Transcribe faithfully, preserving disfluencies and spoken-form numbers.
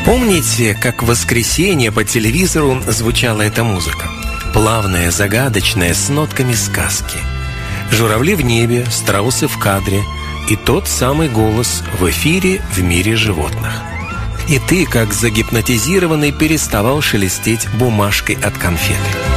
Помните, как в воскресенье по телевизору звучала эта музыка? Плавная, загадочная, с нотками сказки. Журавли в небе, страусы в кадре и тот самый голос в эфире в мире животных. И ты, как загипнотизированный, переставал шелестеть бумажкой от конфеты.